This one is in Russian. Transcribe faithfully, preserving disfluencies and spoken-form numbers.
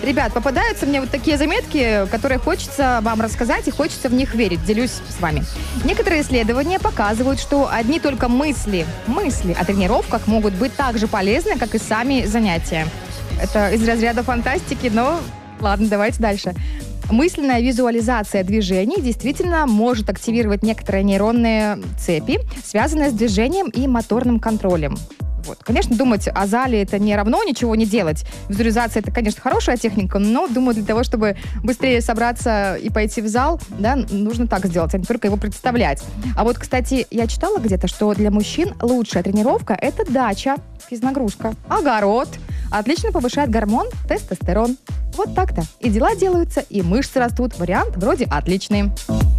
Ребят, попадаются мне вот такие заметки, которые хочется вам рассказать и хочется в них верить. Делюсь с вами. Некоторые исследования показывают, что одни только мысли, мысли о тренировках могут быть так же полезны, как и сами занятия. Это из разряда фантастики, но ладно, давайте дальше. Мысленная визуализация движений действительно может активировать некоторые нейронные цепи, связанные с движением и моторным контролем. Вот. Конечно, думать о зале это не равно ничего не делать. Визуализация это, конечно, хорошая техника, но, думаю, для того, чтобы быстрее собраться и пойти в зал, да, нужно так сделать, а не только его представлять. А вот, кстати, я читала где-то, что для мужчин лучшая тренировка – это дача, физнагрузка, огород. Отлично повышает гормон тестостерон. Вот так-то. И дела делаются, и мышцы растут. Вариант вроде отличный.